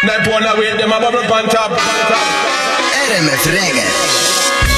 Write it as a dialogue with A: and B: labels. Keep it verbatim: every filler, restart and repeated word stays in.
A: Nine pound a weight, them a bubble pan top.
B: R M F Reggae.